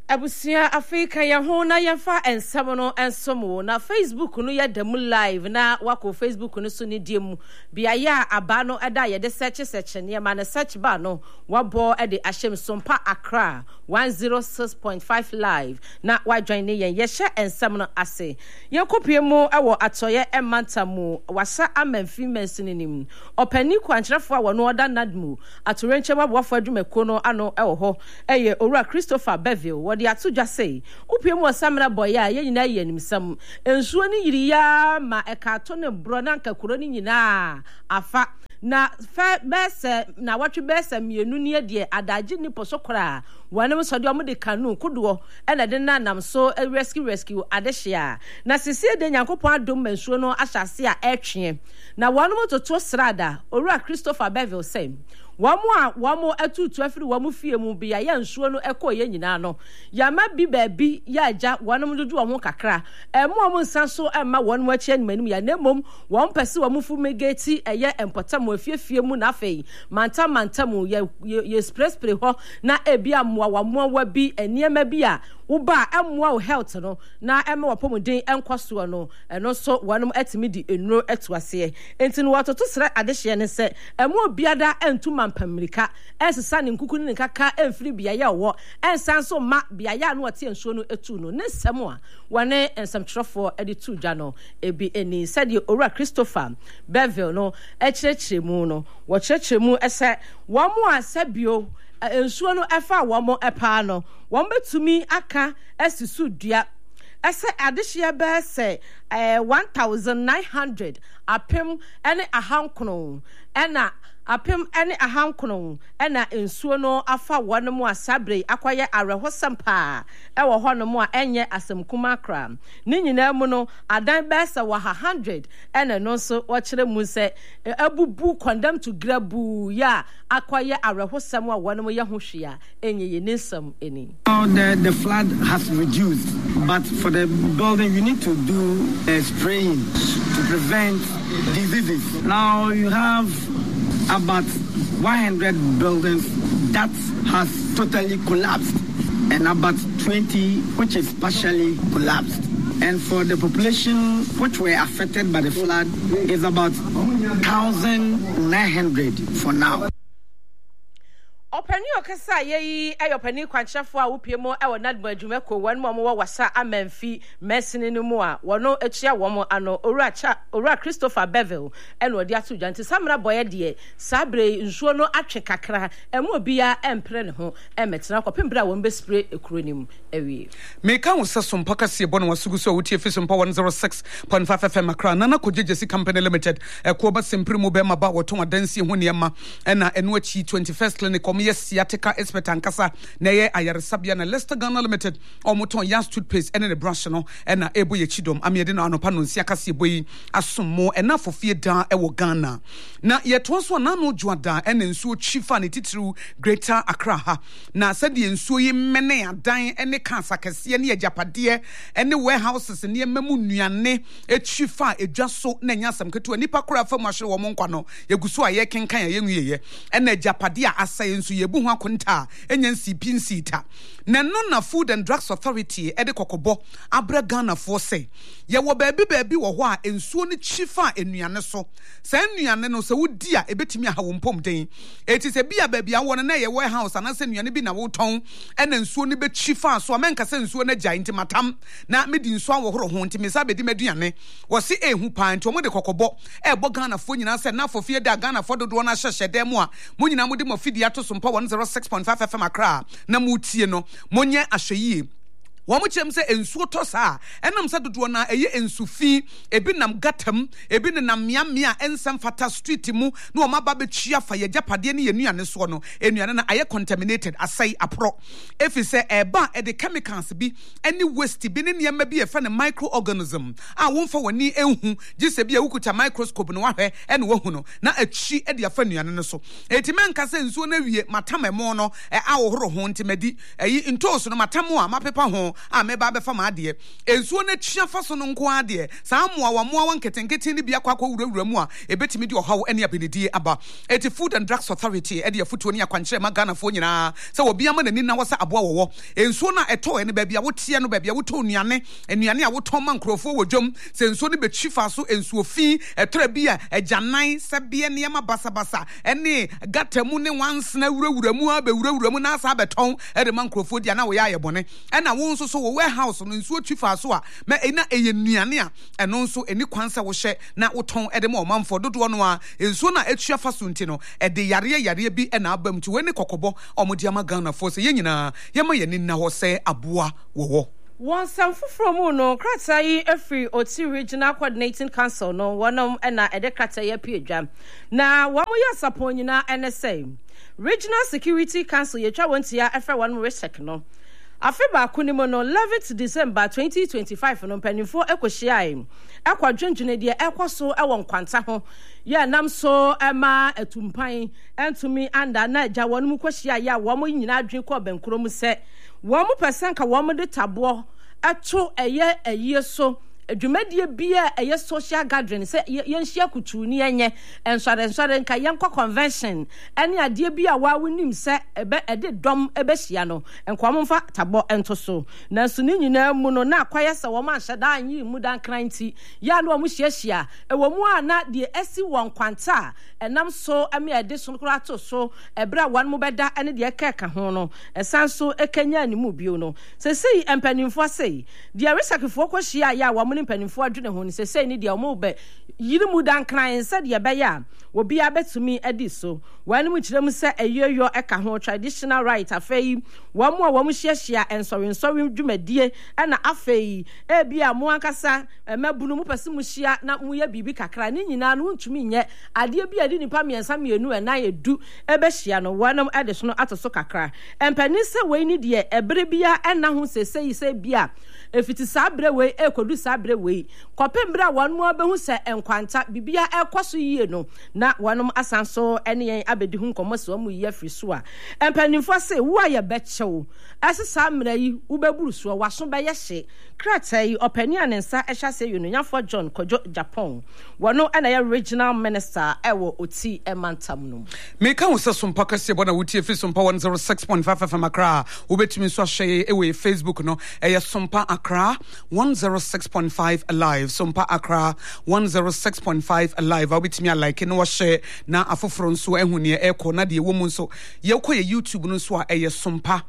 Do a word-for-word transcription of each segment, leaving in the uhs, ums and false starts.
Abusia Africa ya hona ya fa ensam no ensomo na Facebook no ya dem live na wako Facebook no so ni diemu bia ya aba no eda ye de search search ne ma na search bar no wabo e de ahyem sompa Accra one oh six point five live na wa join ne yen ye hye ensam no ase ye kopie mu e wo atoye e mantamu wasa amanfi mensinim opani kwankyerefo a wono oda nadmu atorenchema bofo adwumako no ano e wo ho eye owura Christopher Beville de ato dwa sei upiem wasamra boya ye nyina ye nimsam ensuo ni yiri ya ma ekato ne bro na nkakuro ni nyina afa na fa bese na watwe bese mienu ne de adaje ni posokora wanem so de omde kanu kodo e na de nanam so rescue rescue adehia na sisi de nyankopon adom mansuo no ahyase a etwe na wanem toto srada owura Christopher Beville say Wamu a wamu atutu afiri wamu fie mu bia ya nsuo no ekọ ye nyina no ya ma bi baabi ya agya wanum dudu wamu kakra emu wamu nsanso emma wonu achi animanum ya nemom won pese wamu fu megeti eye empotam afiefie mu na afei manta manta mu ye ye spray spray ho na ebi amwa wamu wa bi eniema bi a uba emwa o health no na emma wapomuden enkoso no eno so wanum atimi di enuro etuase enti no watoto sra adehye ne se emu obiada entuma mpamirika esesa ne nkuku ne kaka emfiri biaya wo ensan so ma biaya no ote ensuo no etu no ne nsem a wane ensamtrofo edi tu dwa no ebi eni said owura Christopher Beville no ekyerechire mu no wo kyerechire mu ese wo mo asabio ensuo no efa wo mo epa no wo betumi aka esisu dua ese adehye be se eh one thousand nine hundred apem ene ahankono ena apem ene ahankono ena ensuo no afa wone mu asabre akwaye arehosampa e wo ho no mu a enye asemkuma kra ni nyina mu no adan besa wa one hundred ena no so wo kire mu se abubu condemn to grabu ya akwaye arehosam a wone mu ye ho hwea enye ye nisam eni. The the flood has reduced, but for the building you need to do a spraying to prevent diseases. Now you have about one hundred buildings that has totally collapsed and about twenty which is partially collapsed. And for the population which were affected by the flood is about one thousand nine hundred for now. Opani okasa yeyi ayopani kwanchafo a wopiemo e wonadma adwumako wan mo mo wasa amanfi mesini no mu a wono atua wo ano owura cha owura Christopher Beville e no de ato dwante samra boye de sabre nsuo no atwe kakra emu obia empre ne ho e metena kopembra won be spray ekronim ewie meka wo sesom pakase bo no wasugu so wotie fi sompa one oh six point five F M Accra nana kojejesi company limited e ko ba sempre mu be ma ba woton adansi ho niema e na eno achi twenty-first clinic yes sciatica expert ankasa na ye ayaresabia na Leicester Ghana Limited omoton Yas toothpaste ene ne brush no ena ebo ye chidom amiede na anopa no nsia kase boyi asomo ena fofie dan ewo Ghana na ye to so na no juada ene nsuo chifa ne titru Greater Accra ha na sade nsuo yi mene adan ene kansa kase ne agapade ene warehouses ne mamu nuane e chifa edwaso na nyasam keto nipa kora fa mu ahwe wo nkwa no yeguso a ye kenkan ye nwuye ene agapade a asaye yebu ho akonta enya nsipi nsita na no na Food and Drugs Authority ede kokobo abra Ghana for say ye wo baabi baabi wo ho a ensuo ne chifa enuane so sa enuane no se wodi a ebetimi aha wo mpom den eti se bia baabi a won na ye warehouse ana se enuane bi na wo ton ena ensuo ne be chifa so amenka se ensuo na gya intimatam na medi nsuo awohoro ho ntimi sa bedi maduane wo se ehu pa nti mo de kokobo e bo Ghana fo nyina se na fofie da Ghana fo dodo na hyehye dem a mo nyina mo de mafidi ato so one oh six point five F M Accra na mutie no monye ahweye wo mo chem se ensuo to sa enam sa dodo na eye ensufi ebi nam gatam ebi ne nam miamia ensem fata street mu na o maba betwia fa ye japade ne yenuane so no enuane na aye contaminated asai apro efi se eba e de chemicals bi any waste bi ne niam bi e fa ne microorganism a wo mfa wani enhu gise bi e wukuta microscope no wahwe ene wahu no na atwi e de afa nuane no so etimen ka se ensuo na wie matamemo no e awohoro ho ntimadi eyi ntoso no matamo a mapepa ho a meba be fa ma ade ensuo na tua fa so no nko ade saa moa wa moa wan ketenkete ni bia kwa kwa wurawura mu a ebetimi de ohaw ene abenedie aba eti Food and Drugs Authority e de afutuo ni akwankyere ma Ghana fo nyina se obi ama nani na wo se aboa wo ensuo na eto ene ba bia wotie no ba bia woto nuane enuane a woto ma nkrofo wodwom se ensuo ne betwi fa so ensuo fi etra bia agyanan se bia ne ma basa basa ene gatamu ne wansena wurawura mu a be wurawura mu na asa beton e de ma nkrofo dia na wo ya yebone e na wo nso so wo warehouse no nsuo twi fa so a me ena eye nuane a eno nso eni kwanse wo hye na woton e de ma omanfo dodo no a ensuo na etua fa so nti no e de yare yare bi e na abam ti we ne kokobo omodi ama Ghana fo se ye nyina ye ma ye ni na ho se aboa wo One some from no Kratai every Oti Regional Coordinating Council no one um and a Kratai Pijam. Now one more sapponina and the same. Regional Security Council ye try one tia every one more second. Afeba kunimono eleventh December twenty twenty-five no penifo ekwohia ekwa dwendwene de ekwo so ewon kwanta ho ye nam so ema etumpan entumi anda na agya wonum kwohia ya wo mo nyina adwen ko bankuro mu se wo mo pesanka wo mo de tabo eto eye eye so adwumadie bia eye social gathering se yenhia kutu ni enye ensware ensware nka yenko convention ene ade bia wa wonim se ebe ede dom ebe hia no enkwamfa tabo ento so nanso ni nyina mu no na akwaye se wo ma hyeda anyi mu dan kranti ya no mu hia ewo mu ana de esi won kwanta enam so ame ede so kura to so ebra wan mu beda ene de ekeka ho no esan so ekanya ni mu bio no se sei empanimfo sei de resakifo kwo hia ya wa mpanimfo adwene ho ni se sei ni de omo be yiri mu dan kran se de be ya obi abetumi edi so wani mu kirem se eyeyo eka ho traditional right afei wo mo a wo mo hyiahia ensori ensori dwumadie na afei e bia mo ankasa mabunu mu pese mu hia na mu ya bibi kakra ni nyina no ntumi nye ade bia di nipa miensa mienu e na yedu ebe hia no wanam ede so no atoso kakra empani se we ni de ebere bia na ho se sei se bia efiti sabre we ekodu sabre we kopembra wanmu abehu se enkwanta bibia ekoso yie no na wanum asanso ene yen abedi hu nkomoso mu yie afri so a empanimfo se wo aye bechew asesa mra yi ubeburu so waso be ye hye kratai opani anensa ehya se yunuyafo John Kojo Japan wono ena ya regional minister ewo oti emantam no me kan wo seso mpaka se bona wuti efi so mpa one oh six point five F M Accra ubetimi so ahye ewe Facebook no eye sompa Accra one oh six point five alive sompa Accra one oh six point five alive ubetimi like no share na afoforo nso ehune eko na de wo mu nso ye kɔ ye YouTube no so a eye sompa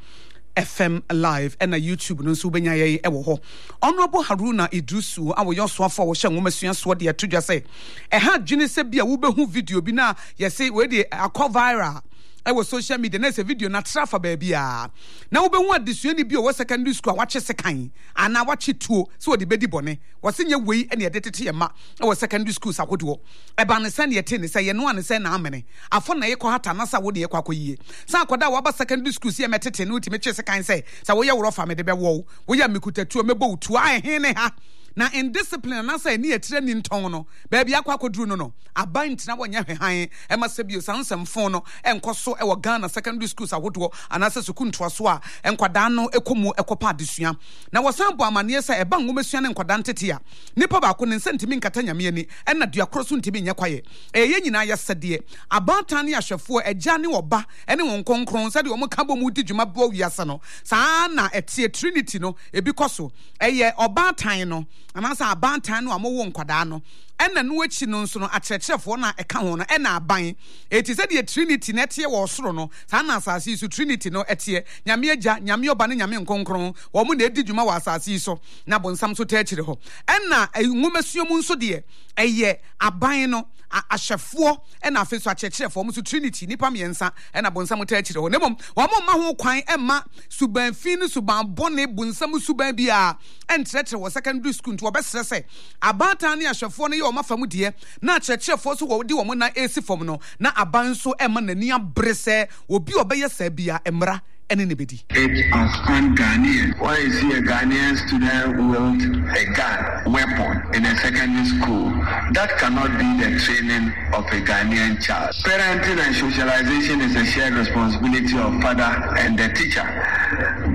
F M live and a YouTube no so benya ye ewo ho Honorable Haruna Idrusu awo yoso afọ wo hye ngomasua so de atodwa se e ha dwene se bia wo behu video bi na ye se we de akọ viral ewo social media na se video na trafa ba bia na wo behu adesua ni bi o secondary school wache sekan ana wache tuo so de bedi bone wo se nye wei ene ye detete ye ma ewo secondary school sakodo e ba ne se ne ye te ne se ye no ane se na amene afo na ye kɔ hata na sa wo de ye kɔ akɔyie sa akoda wo ba secondary school se ye metete ne uti meche sekan se sa wo ye woro fa me de be wo wo ya mekutatuo mebo tuo a he ne ha na indiscipline na say ni etire ni nton no ba bia akwa koduru no no aban tina wonya hwehan e ma sebio sansem fon no enkoso e wo Ghana secondary schools ahodo anase sukuntoa so a enkwada no ekomu ekopa adesua na wosambo amane say e ba ngomesua ne enkwada ntete a nipa ba ko ne sentimi nkata nyame ani ena dua kroso ntimi nya kwaye e ye nyina ya sede abanta ne ahwefo agya ne oba ene won konkron sede wo ka bɔ mu di dwuma bo wiase no saa na etie Trinity no ebi koso eye obatan no anasa abantan no amowo nkwada no ena no achi no nso no akyerɛkyerɛfo na ɛka ho no ena aban eti sɛ de Trinity na ɛte wɔ soro no saa na asase so Trinity no ɛte nyame agya nyame oba ne nyame nkonkron wɔ mo na edi dwuma wɔ asase so na bonsam so ta akyire hɔ ena nwomasuo mu nso de ɛyɛ aban no ahyɛfoɔ ena afi so akyerɛkyerɛfo mo so Trinity nipa miɛnsa ena bonsam ta akyire hɔ nemom wɔ mo ma ho kwan ɛma suban fi ne suban bɔne bonsam suban bia ɛntrɛtrɛ wɔ secondary school nto wɔbɛsrɛ sɛ abatan ne ahyɛfoɔ no yɛ ɔma famu deɛ na akyerɛkyerɛfoɔ so wɔ di wɔn na esi fam no na aban so ɛma n'ani abere sɛ obi ɔbɛyɛ sɛ bia mmra ɛne ne bedi. It as an Ghanaian. Why is he a Ghanaian student wield a gun, weapon in a secondary school? That cannot be the training of a Ghanaian child. Parenting and socialization is a shared responsibility of father and the teacher.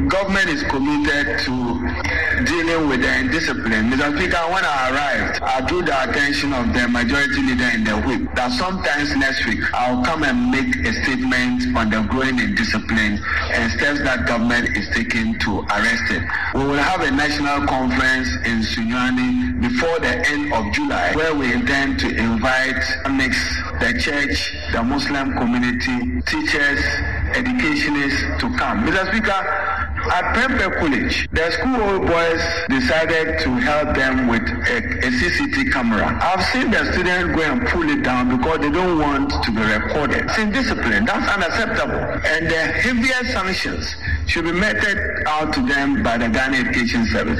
government is committed to dealing with the indiscipline. Mister Speaker, when I arrived, I drew the attention of the majority leader in the whip that sometimes next week I'll come and make a statement on the growing indiscipline and steps that government is taking to arrest it. We will have a national conference in Sunyani before the end of July, where we intend to invite mix the church, the Muslim community, teachers, educationists to come. Mister Speaker, at Pempe College, the school boys decided to help them with a, a C C T V camera. I've seen the students go and pull it down because they don't want to be recorded. It's indiscipline. That's unacceptable. And the heaviest sanctions should be meted out to them by the Ghana Education Service.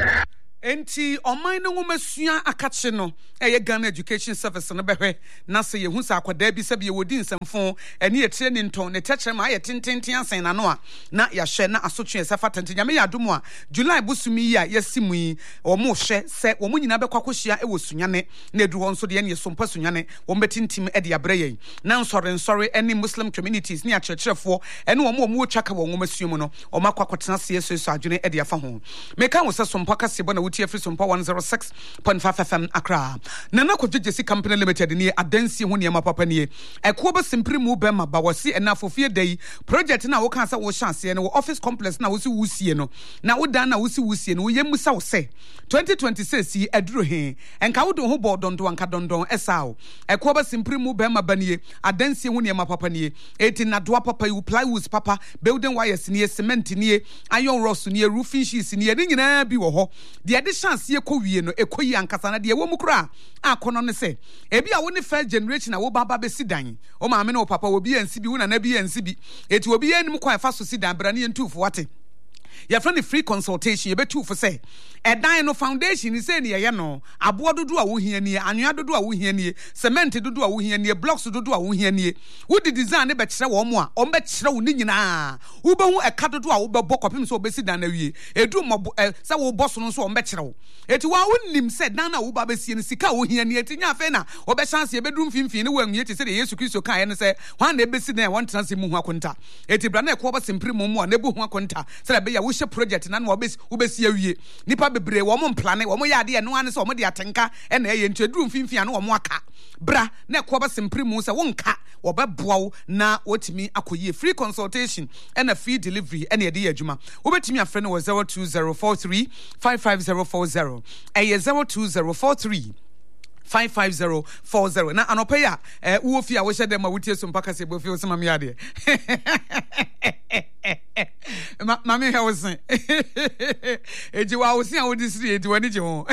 Enti omai no ngumasua akache no eye Ghana Education Service no behwe na se ye hu sa akwada bi se bi wodi nsamfo ene ye tire ni nton ne techere ma ye tententen asen na no a na ya hwe na asotwe sefa tenten nyame ya domo a July busumi ya yesimu yi omo hwe se omo nyina be kwakohia e wo sunyane na edu hon so de ne sompa sunyane wo betintim e de abre yen na nsore nsore ene Muslim communities ni akyerkyerefo ene omo omo twaka wo ngumasua mu no omo akwakotena se yeso so adwene e de afa ho meka wo se sompa kase bo na F M one oh six point five F M Accra. Nana ko Jesse Company Limited ni adansi ho niam papa nie. Eko ba simpri mu be ma ba wose enafo fie dai project na wo kan sa wo chance no office complex na wo si wusie no. Na wo dan na wo si wusie no wo yem sa wo se twenty twenty-six yi aduro he. Enka wo do ho bo dondo anka dondon esao. Eko ba simpri mu be ma ba nie adansi ho niam papa nie. Eti na do papa you plywood papa building wires nie cement nie iron rods nie roofing sheets nie ni nyina bi wo ho. De chance ye ko wie no ekoyi ankasa na de wo mu kra akono ne se ebi a wo ne first generation na wo baba be sidan o ma me no papa wo bi ansi bi wo na na bi ansi bi eti wo bi anim kwa fa so sidan bra ne ntufo wate your friend free consultation you betu for say e dan no foundation say ne ye no abo dodo a wo hia nie anwea dodo a wo hia nie cement dodo a wo hia nie blocks dodo a wo hia nie wo di design ne be kire wo mo a o be kire wo ni nyina wo be hu e ka dodo a wo be bɔ kopim so obesi dan na wie edu mo say wo boss no so o be kire wo eti wa wonnim say dan na wo ba be sie ne sika wo hia nie eti nya afa na wo be chance e be dum fimfin ne wo anwie ti say Yesu Kristo kan ye ne say wan na e be si dan won trans mu hu akonta eti bra na e ko ba simpri mu mu a na be hu akonta say be ya wo hye project na na wo be wo be si awie nipa bebre wo mo mplane wo mo ya de no ane se wo mo de atenka e na ye ntweduru mfimfin ane wo mo aka bra na ko ba simpri mu se wo nka wo be boa wo na wotimi akoyie free consultation and a free delivery ene de adwuma wo betimi afre no zero two zero four three five five zero four zero e zero two zero four three five five zero four zero na anopa ya eh wo fi a wo hye dem ma wutie so mpaka se bo fi wo se mame ade ma mame he wo se eji wa wo se a wo disiri edi wani je ho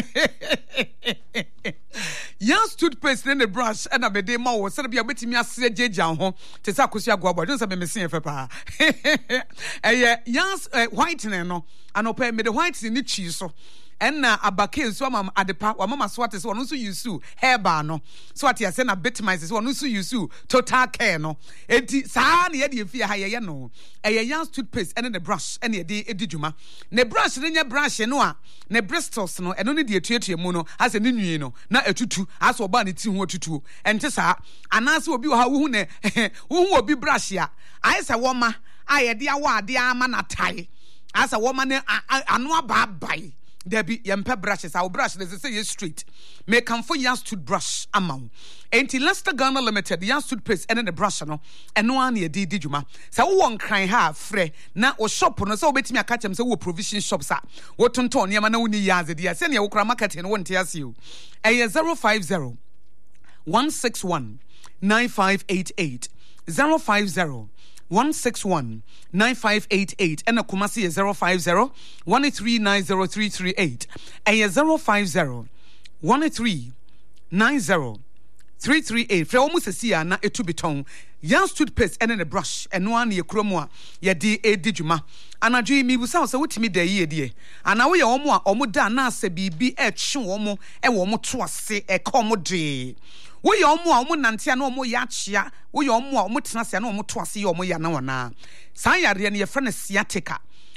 Yans toothpaste ne brush and a bede ma wo se bia betimi ase jeja ho te sa akosu agwa bo jonsa me mesen fe pa eh Yans whitening no anopa me the whitening ni chi so enna abake so am adepa wa mama so ate so no so yusu hairbar no so ate ase na bitmize so no so yusu total care no enti saa na ye de fie ha ye no eye Yans toothpaste and the brush and ye de edijuma ne brush ne nya brush no a ne bristles no eno ne de etuetue mu no ase ne nwie no na etutu ase oba ne ti ho etutu enti saa anase obi wo ha wo hu ne wo hu obi brush ya aisa wo ma aye de awa ade ama na tai asa wo ma ne anu aba bai there be yempe brushes our brush they say you straight make come for Yans toothbrush amount enti Leicester Ghana Limited Yans toothpaste and the brush no eno an ye di djuma say wo won kran ha frɛ na o shop no say obetimi aka kyem say wo provision shops a wo tonton ne ma na woni yaze dia say ne wo kra market no won tia se o eh zero five zero one six one nine five eight eight zero five zero one six one nine five eight eight and a Kumasi is zero five zero one three nine zero three three eight and zero five zero one three nine zero three three eight. Fre almost a sea na etu beton. Yans toothpaste and then a brush and one ye chromoa ye di e dijuma. And a dream me was also with me de ye dear. And now we are omo omo da na se bi bi e chun omo e womo twase e komode. Wo ye omo omo nante na omo ya chia wo ye omo omo tena se na omo toase ye omo ya na wana san yare ne ye frɛ ne sciatica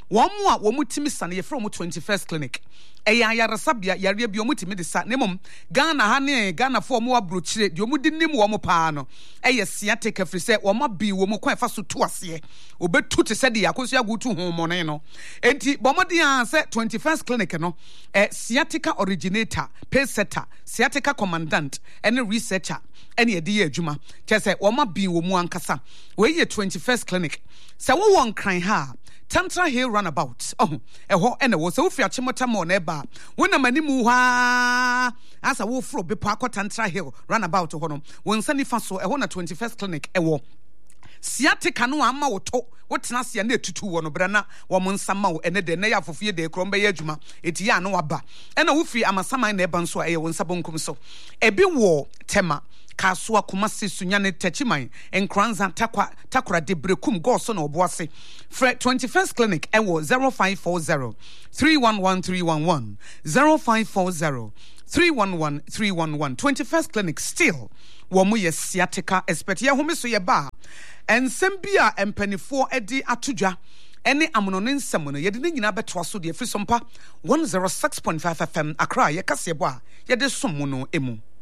wɔn mu a wɔn mu timi sa no yɛfrɛ wɔn twenty-first clinic ɛyɛ ayaresabea yareɛ bi wɔn timi de sa ne mom Ghana ha ne Ghana fo wɔn abrokyire deɛ wɔn di nim wɔn paa no ɛyɛ sciatic afiri sɛ wɔn abi wɔn kwan fa so to aseɛ obetu te sɛ deɛ akoso agutu homone no enti bɔmɔden a sɛ twenty-first clinic no ɛ sciatica originator pace setter sciatica commandant ɛne researcher ɛne ɛde yɛ adwuma kyɛ sɛ wɔn abi wɔn mu ankasa wɔyɛ twenty-first clinic sɛ wɔwɔ nkran ha Tantra Hill Runabout. Oh, a ho and a was so fear Chimotamo neba. When a manimu ha as a wolf be parko Tantra Hill Runabout to Honum. When Sunny Faso, a one twenty-first clinic, a war. Siatica no ama woto. What's Nasia near to two one brana, woman Samo, and the Naya for fear de Crombe Ejuma, Etia no aba. And a woofy Amasama in Ebanso, a one sabon kumso. A be war, Tema. Kasua Kumasi Sunyane Techimai and Kranza Takwa Takra de Brekum Gorson or Boise. Fred twenty-first clinic ewo zero five four zero three one one three one one zero five four zero three one one three one one twenty-first clinic still womu ye sciatica expert ye home so ye ba ensem bia empanifo edi atudwa ene amono ne nsem no ye de nyina betwa so de afri sompa one oh six point five F M Accra ye kase bo a ye de som no emu.